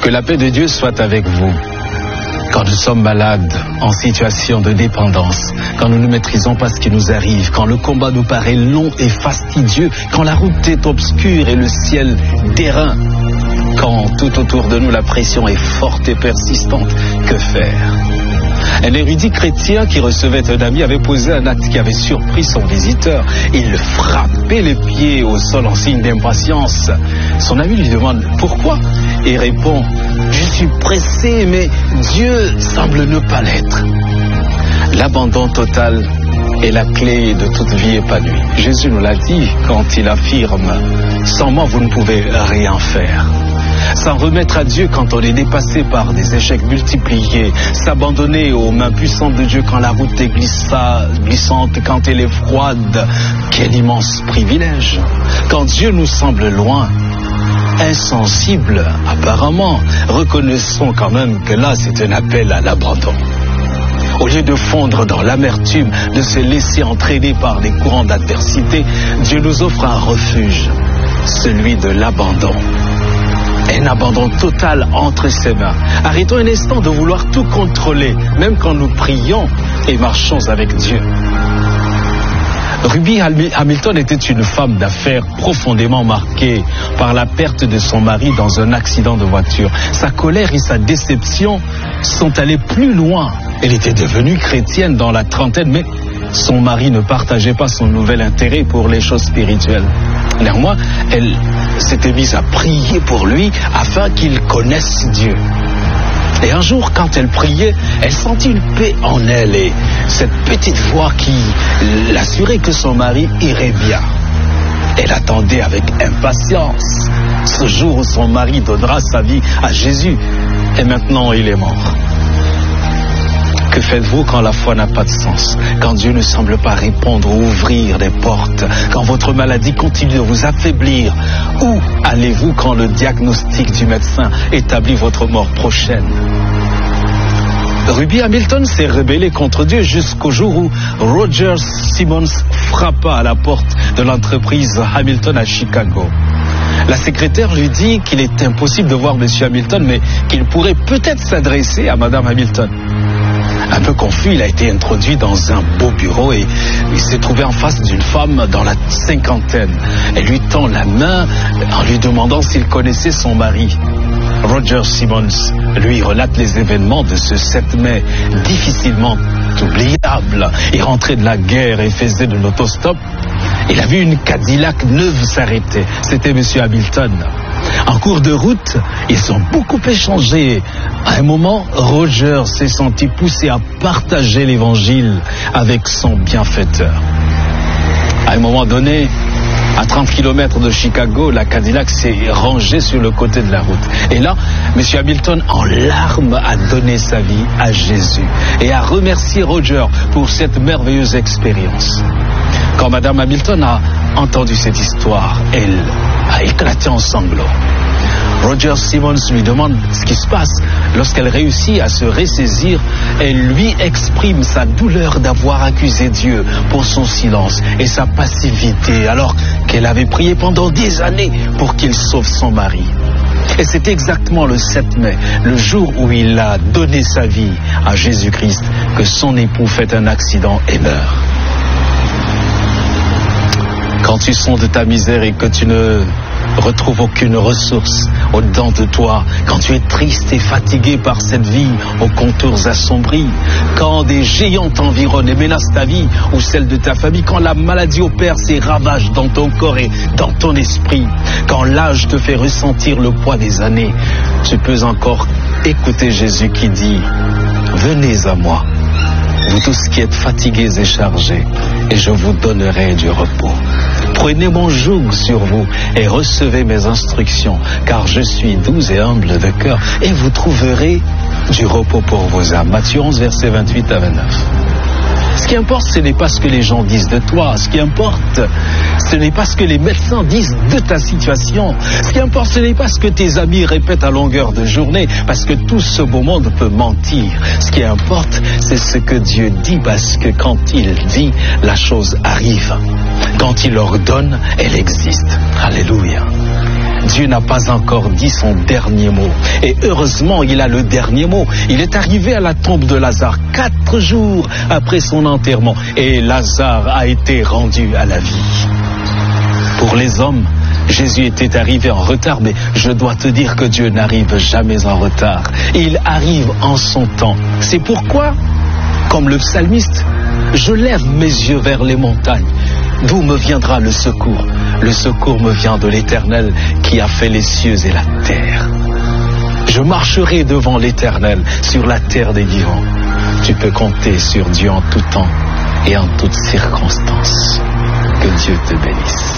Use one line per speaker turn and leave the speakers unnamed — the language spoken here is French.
Que la paix de Dieu soit avec vous. Quand nous sommes malades, en situation de dépendance, quand nous ne maîtrisons pas ce qui nous arrive, quand le combat nous paraît long et fastidieux, quand la route est obscure et le ciel d'airain, quand tout autour de nous la pression est forte et persistante, que faire? Un érudit chrétien qui recevait un ami avait posé un acte qui avait surpris son visiteur. Il frappait les pieds au sol en signe d'impatience. Son ami lui demande pourquoi et répond: je suis pressé, mais Dieu semble ne pas l'être. L'abandon total est la clé de toute vie épanouie. Jésus nous l'a dit quand il affirme: sans moi vous ne pouvez rien faire. S'en remettre à Dieu quand on est dépassé par des échecs multipliés, s'abandonner aux mains puissantes de Dieu quand la route est glissante, quand elle est froide, quel immense privilège. Quand Dieu nous semble loin, insensible apparemment, reconnaissons quand même que là c'est un appel à l'abandon. Au lieu de fondre dans l'amertume, de se laisser entraîner par des courants d'adversité, Dieu nous offre un refuge, celui de l'abandon. Un abandon total entre ses mains. Arrêtons un instant de vouloir tout contrôler, même quand nous prions et marchons avec Dieu. Ruby Hamilton était une femme d'affaires profondément marquée par la perte de son mari dans un accident de voiture. Sa colère et sa déception sont allées plus loin. Elle était devenue chrétienne dans la trentaine, mais son mari ne partageait pas son nouvel intérêt pour les choses spirituelles. Néanmoins, elle s'était mise à prier pour lui afin qu'il connaisse Dieu. Et un jour, quand elle priait, elle sentit une paix en elle et cette petite voix qui l'assurait que son mari irait bien. Elle attendait avec impatience ce jour où son mari donnera sa vie à Jésus. Et maintenant, il est mort. Que faites-vous quand la foi n'a pas de sens? Quand Dieu ne semble pas répondre ou ouvrir des portes? Quand votre maladie continue de vous affaiblir? Où allez-vous quand le diagnostic du médecin établit votre mort prochaine? Ruby Hamilton s'est rebellée contre Dieu jusqu'au jour où Roger Simmons frappa à la porte de l'entreprise Hamilton à Chicago. La secrétaire lui dit qu'il est impossible de voir M. Hamilton, mais qu'il pourrait peut-être s'adresser à Mme Hamilton. Un peu confus, il a été introduit dans un beau bureau et il s'est trouvé en face d'une femme dans la cinquantaine. Elle lui tend la main en lui demandant s'il connaissait son mari. Roger Simmons lui relate les événements de ce 7 mai difficilement oubliable. Il rentrait de la guerre et faisait de l'autostop. Il a vu une Cadillac neuve s'arrêter. C'était M. Hamilton. En cours de route, ils ont beaucoup échangé. À un moment, Roger s'est senti poussé à partager l'évangile avec son bienfaiteur. À un moment donné, à 30 km de Chicago, la Cadillac s'est rangée sur le côté de la route. Et là, M. Hamilton, en larmes, a donné sa vie à Jésus et a remercié Roger pour cette merveilleuse expérience. Quand Mme Hamilton a entendu cette histoire, elle a éclaté en sanglots. Roger Simmons lui demande ce qui se passe. Lorsqu'elle réussit à se ressaisir, elle lui exprime sa douleur d'avoir accusé Dieu pour son silence et sa passivité, alors qu'elle avait prié pendant des années pour qu'il sauve son mari. Et c'est exactement le 7 mai, le jour où il a donné sa vie à Jésus-Christ, que son époux fait un accident et meurt. Quand tu sondes ta misère et que tu ne retrouves aucune ressource au-dedans de toi, quand tu es triste et fatigué par cette vie aux contours assombris, quand des géants t'environnent et menacent ta vie ou celle de ta famille, quand la maladie opère ses ravages dans ton corps et dans ton esprit, quand l'âge te fait ressentir le poids des années, tu peux encore écouter Jésus qui dit: venez à moi, vous tous qui êtes fatigués et chargés, et je vous donnerai du repos. Prenez mon joug sur vous et recevez mes instructions, car je suis doux et humble de cœur, et vous trouverez du repos pour vos âmes. Matthieu 11, versets 28 à 29. Ce qui importe, ce n'est pas ce que les gens disent de toi. Ce qui importe, ce n'est pas ce que les médecins disent de ta situation. Ce qui importe, ce n'est pas ce que tes amis répètent à longueur de journée, parce que tout ce beau monde peut mentir. Ce qui importe, c'est ce que Dieu dit, parce que quand il dit, la chose arrive. Quand il ordonne, elle existe. Alléluia. Dieu n'a pas encore dit son dernier mot. Et heureusement, il a le dernier mot. Il est arrivé à la tombe de Lazare 4 jours après son enterrement. Et Lazare a été rendu à la vie. Pour les hommes, Jésus était arrivé en retard, mais je dois te dire que Dieu n'arrive jamais en retard. Il arrive en son temps. C'est pourquoi, comme le psalmiste, je lève mes yeux vers les montagnes. D'où me viendra le secours? Le secours me vient de l'Éternel qui a fait les cieux et la terre. Je marcherai devant l'Éternel sur la terre des vivants. Tu peux compter sur Dieu en tout temps et en toutes circonstances. Que Dieu te bénisse.